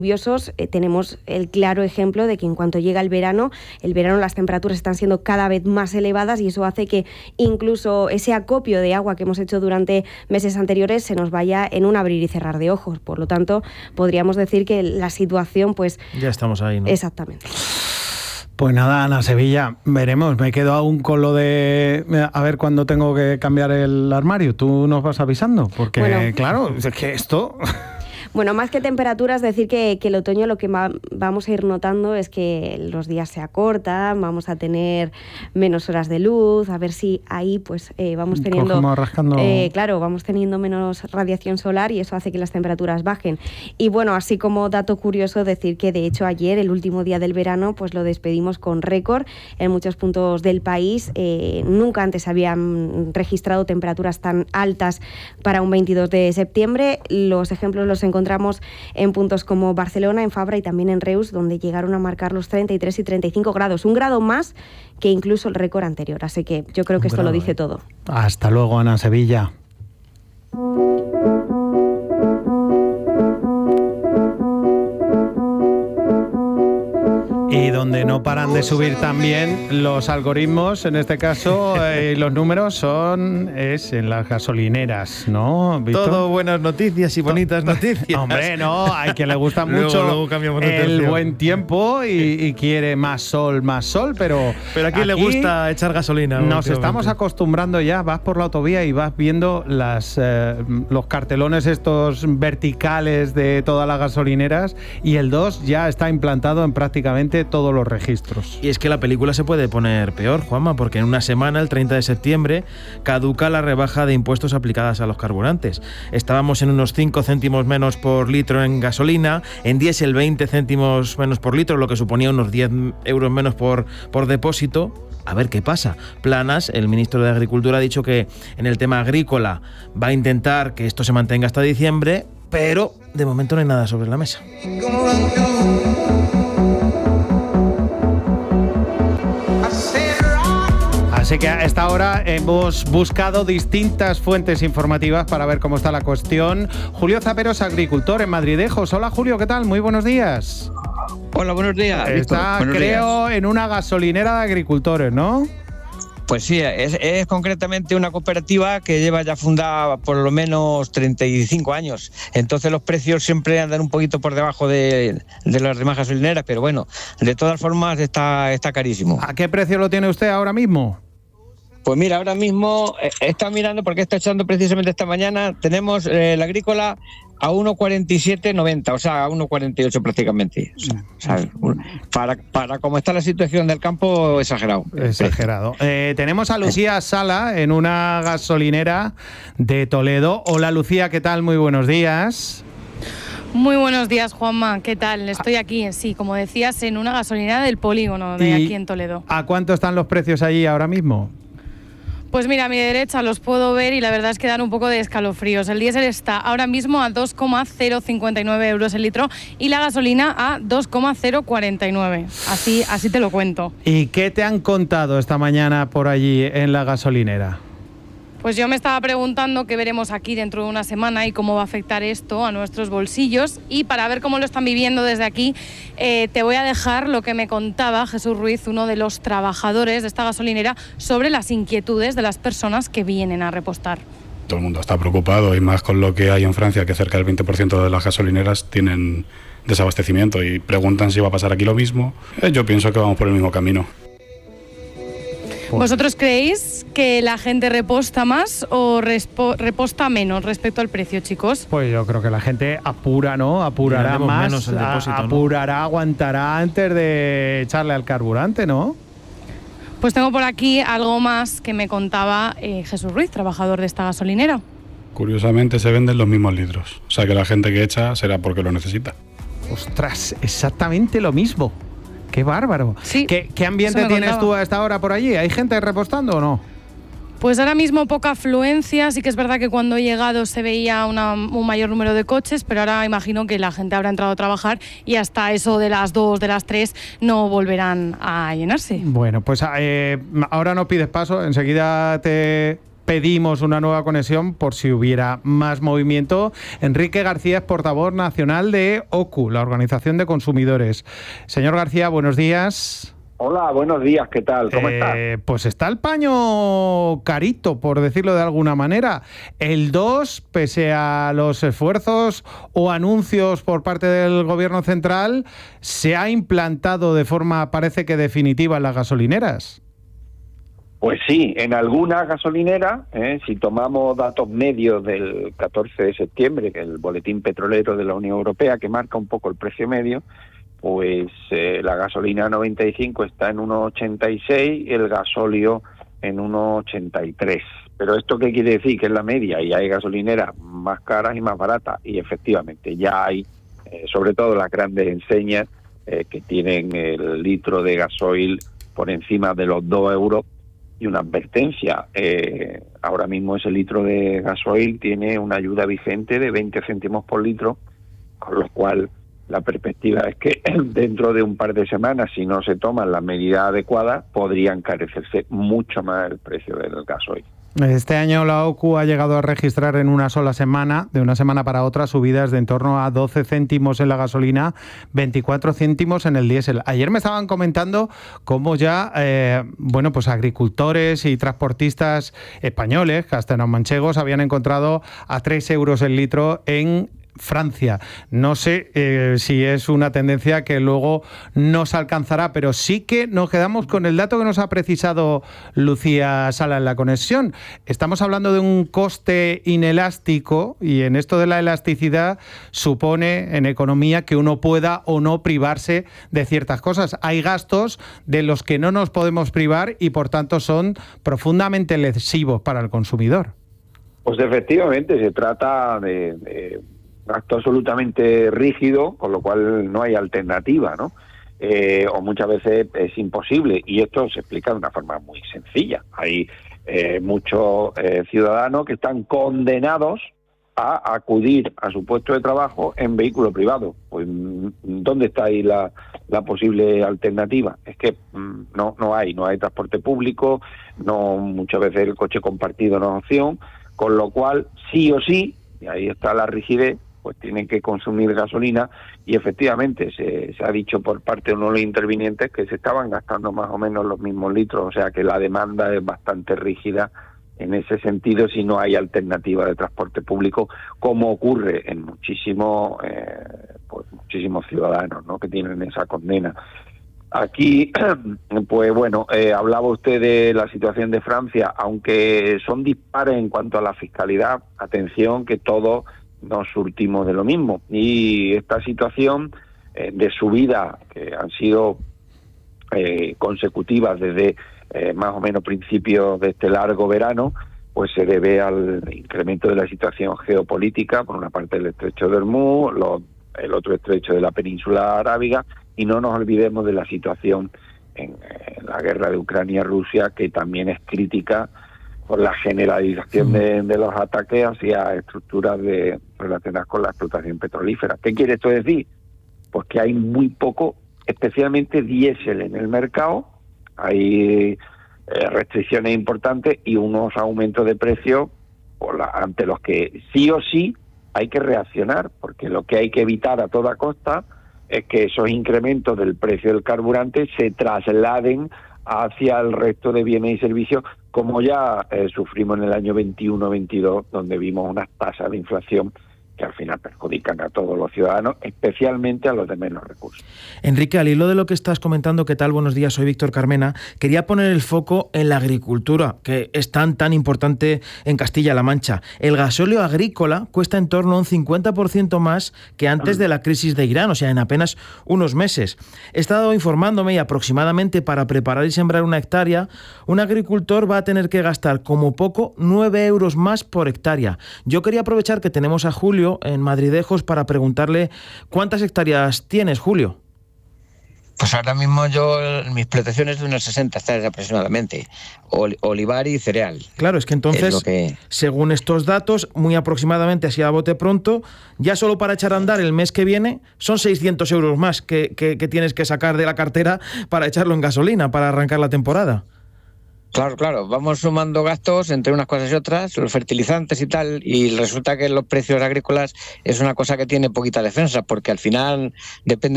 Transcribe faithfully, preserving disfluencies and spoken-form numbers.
lluviosos, eh, tenemos el claro ejemplo de que en cuanto llega el verano, el verano las temperaturas están siendo cada vez más elevadas y eso hace que incluso ese acopio de agua que hemos hecho durante meses anteriores se nos vaya en un abrir y cerrar de ojos. Por lo tanto, podríamos decir que la situación, pues... Ya estamos ahí, ¿no? Exactamente. Pues nada, Ana Sevilla, veremos. Me quedo aún con lo de a ver cuándo tengo que cambiar el armario. Tú nos vas avisando, porque bueno, claro, es que esto... Bueno, más que temperaturas, decir que, que el otoño lo que va, vamos a ir notando es que los días se acortan, vamos a tener menos horas de luz, a ver si ahí pues eh, vamos teniendo... Cogemos rascando... Eh, claro, vamos teniendo menos radiación solar y eso hace que las temperaturas bajen. Y bueno, así como dato curioso, decir que de hecho ayer, el último día del verano, pues lo despedimos con récord en muchos puntos del país. Eh, nunca antes habían registrado temperaturas tan altas para un veintidós de septiembre. Los ejemplos los encontramos encontramos en puntos como Barcelona, en Fabra y también en Reus, donde llegaron a marcar los treinta y tres y treinta y cinco grados, un grado más que incluso el récord anterior. Así que yo creo que esto lo dice todo. Hasta luego, Ana Sevilla. Y donde no paran de subir también los algoritmos, en este caso, eh, los números son es en las gasolineras, ¿no, Víctor? Todo buenas noticias y bonitas noticias. Hombre, no, hay que le gusta mucho luego, luego el buen tiempo y, y quiere más sol, más sol, pero... Pero aquí, aquí le gusta echar gasolina. Nos estamos acostumbrando ya, vas por la autovía y vas viendo las eh, los cartelones estos verticales de todas las gasolineras y el dos ya está implantado en prácticamente todos los registros. Y es que la película se puede poner peor, Juanma, porque en una semana, el treinta de septiembre, caduca la rebaja de impuestos aplicadas a los carburantes. Estábamos en unos cinco céntimos menos por litro en gasolina, en diésel veinte céntimos menos por litro, lo que suponía unos diez euros menos por, por depósito. A ver qué pasa. Planas, el ministro de Agricultura, ha dicho que en el tema agrícola va a intentar que esto se mantenga hasta diciembre, pero de momento no hay nada sobre la mesa. Así que a esta hora hemos buscado distintas fuentes informativas para ver cómo está la cuestión. Julio Zaperos, agricultor en Madridejos. Hola Julio, ¿qué tal? Muy buenos días. Hola, buenos días. Está, buenos creo, días. en una gasolinera de agricultores, ¿no? Pues sí, es, es concretamente una cooperativa que lleva ya fundada por lo menos treinta y cinco años. Entonces los precios siempre andan un poquito por debajo de, de las demás gasolineras, pero bueno, de todas formas está, está carísimo. ¿A qué precio lo tiene usted ahora mismo? Pues mira, ahora mismo he estado mirando porque está echando precisamente esta mañana, tenemos eh, la agrícola a uno cuarenta y siete noventa, o sea, a uno cuarenta y ocho prácticamente. O sea, ¿sabes? Para, para cómo está la situación del campo, exagerado. Exagerado. Eh, tenemos a Lucía Sala en una gasolinera de Toledo. Hola Lucía, ¿qué tal? Muy buenos días. Muy buenos días, Juanma. ¿Qué tal? Estoy aquí, sí, como decías, en una gasolinera del polígono de aquí en Toledo. ¿A cuánto están los precios allí ahora mismo? Pues mira, a mi derecha los puedo ver y la verdad es que dan un poco de escalofríos. El diésel está ahora mismo a dos coma cero cincuenta y nueve euros el litro y la gasolina a dos coma cero cuarenta y nueve. Así, así te lo cuento. ¿Y qué te han contado esta mañana por allí en la gasolinera? Pues yo me estaba preguntando qué veremos aquí dentro de una semana y cómo va a afectar esto a nuestros bolsillos. Y para ver cómo lo están viviendo desde aquí, eh, te voy a dejar lo que me contaba Jesús Ruiz, uno de los trabajadores de esta gasolinera, sobre las inquietudes de las personas que vienen a repostar. Todo el mundo está preocupado y más con lo que hay en Francia, que cerca del veinte por ciento de las gasolineras tienen desabastecimiento y preguntan si va a pasar aquí lo mismo. Eh, yo pienso que vamos por el mismo camino. ¿Vosotros creéis que la gente reposta más o respo- reposta menos respecto al precio, chicos? Pues yo creo que la gente apura, ¿no? Apurará más, menos el depósito, a- apurará, ¿no? Aguantará antes de echarle al carburante, ¿no? Pues tengo por aquí algo más que me contaba eh, Jesús Ruiz, trabajador de esta gasolinera. Curiosamente se venden los mismos litros. O sea que la gente que echa será porque lo necesita. Ostras, exactamente lo mismo. ¡Qué bárbaro! Sí, ¿Qué, qué ambiente tienes contaba. tú a esta hora por allí? ¿Hay gente repostando o no? Pues ahora mismo poca afluencia, sí que es verdad que cuando he llegado se veía una, un mayor número de coches, pero ahora imagino que la gente habrá entrado a trabajar y hasta eso de las dos, de las tres no volverán a llenarse. Bueno, pues eh, ahora no pides paso, enseguida te pedimos una nueva conexión por si hubiera más movimiento. Enrique García es portavoz nacional de O C U, la Organización de Consumidores. Señor García, buenos días. Hola, buenos días, ¿qué tal? ¿Cómo eh, estás? Pues está el paño carito, por decirlo de alguna manera. El dos, pese a los esfuerzos o anuncios por parte del Gobierno central, se ha implantado de forma, parece que definitiva, en las gasolineras. Pues sí, en algunas gasolineras, eh, si tomamos datos medios del catorce de septiembre, que es el boletín petrolero de la Unión Europea, que marca un poco el precio medio, pues eh, la gasolina noventa y cinco está en uno ochenta y seis y el gasóleo en uno ochenta y tres. Pero ¿esto qué quiere decir? Que es la media y hay gasolineras más caras y más baratas. Y efectivamente ya hay, eh, sobre todo las grandes enseñas, eh, que tienen el litro de gasoil por encima de los dos euros. Y una advertencia, eh, ahora mismo ese litro de gasoil tiene una ayuda vigente de veinte céntimos por litro, con lo cual la perspectiva es que dentro de un par de semanas, si no se toman las medidas adecuadas, podría encarecerse mucho más el precio del gasoil. Este año la O C U ha llegado a registrar en una sola semana, de una semana para otra, subidas de en torno a doce céntimos en la gasolina, veinticuatro céntimos en el diésel. Ayer me estaban comentando cómo ya, eh, bueno, pues agricultores y transportistas españoles, castellano-manchegos, habían encontrado a tres euros el litro en Francia. No sé eh, si es una tendencia que luego nos alcanzará, pero sí que nos quedamos con el dato que nos ha precisado Lucía Sala en la conexión. Estamos hablando de un coste inelástico y en esto de la elasticidad supone en economía que uno pueda o no privarse de ciertas cosas. Hay gastos de los que no nos podemos privar y por tanto son profundamente lesivos para el consumidor. Pues efectivamente se trata de... de... gasto absolutamente rígido, con lo cual no hay alternativa, ¿no? Eh, o muchas veces es imposible, y esto se explica de una forma muy sencilla. Hay eh, muchos eh, ciudadanos que están condenados a acudir a su puesto de trabajo en vehículo privado. Pues, ¿dónde está ahí la, la posible alternativa? Es que mmm, no, no hay, no hay transporte público, no, muchas veces el coche compartido no es opción, con lo cual sí o sí, y ahí está la rigidez, pues tienen que consumir gasolina, y efectivamente se, se ha dicho por parte de uno de los intervinientes que se estaban gastando más o menos los mismos litros, o sea que la demanda es bastante rígida en ese sentido si no hay alternativa de transporte público, como ocurre en muchísimos eh, pues muchísimos ciudadanos, ¿no?, que tienen esa condena. Aquí, pues bueno, eh, hablaba usted de la situación de Francia, aunque son dispares en cuanto a la fiscalidad, atención que todos nos surtimos de lo mismo. Y esta situación eh, de subida, que han sido eh, consecutivas desde eh, más o menos principios de este largo verano, pues se debe al incremento de la situación geopolítica, por una parte el estrecho de Hormuz, lo, el otro estrecho de la península arábiga, y no nos olvidemos de la situación en, en la guerra de Ucrania-Rusia, que también es crítica por la generalización de, de los ataques hacia estructuras de, relacionadas con la explotación petrolífera. ¿Qué quiere esto decir? Pues que hay muy poco, especialmente diésel en el mercado, hay eh, restricciones importantes y unos aumentos de precio por la, ante los que sí o sí hay que reaccionar, porque lo que hay que evitar a toda costa es que esos incrementos del precio del carburante se trasladen hacia el resto de bienes y servicios, como ya eh, sufrimos en el año veintiuno veintidós, donde vimos unas tasas de inflación que al final perjudican a todos los ciudadanos, especialmente a los de menos recursos. Enrique, al hilo de lo que estás comentando, ¿qué tal? Buenos días, soy Víctor Carmena. Quería poner el foco en la agricultura, que es tan, tan importante en Castilla-La Mancha. El gasóleo agrícola cuesta en torno a un cincuenta por ciento más que antes de la crisis de Irán, o sea, en apenas unos meses. He estado informándome y aproximadamente para preparar y sembrar una hectárea, un agricultor va a tener que gastar como poco nueve euros más por hectárea. Yo quería aprovechar que tenemos a Julio en Madridejos para preguntarle cuántas hectáreas tienes, Julio. Pues ahora mismo yo, mis explotaciones de unas sesenta hectáreas aproximadamente, Ol- olivar y cereal. Claro, es que entonces, es lo que... según estos datos, muy aproximadamente, así a bote pronto, ya solo para echar a andar el mes que viene son seiscientos euros más que, que, que tienes que sacar de la cartera para echarlo en gasolina, para arrancar la temporada. Claro, claro, vamos sumando gastos entre unas cosas y otras, los fertilizantes y tal, y resulta que los precios agrícolas es una cosa que tiene poquita defensa, porque al final depende